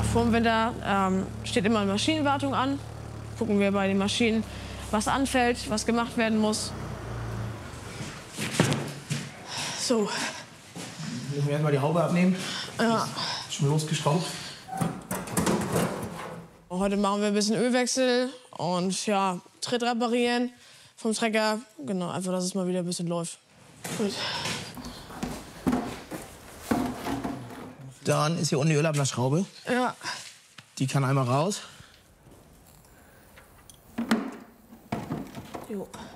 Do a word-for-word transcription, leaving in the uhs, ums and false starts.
Vor dem Winter ähm, steht immer eine Maschinenwartung an. Gucken wir bei den Maschinen, was anfällt, was gemacht werden muss. So. Müssen wir erstmal die Haube abnehmen. Ja. Ist schon losgeschraubt. Heute machen wir ein bisschen Ölwechsel und ja, Tritt reparieren vom Trecker. Genau, einfach, dass es mal wieder ein bisschen läuft. Gut. Dann ist hier unten die Ölablassschraube. Ja. Die kann einmal raus. Jo.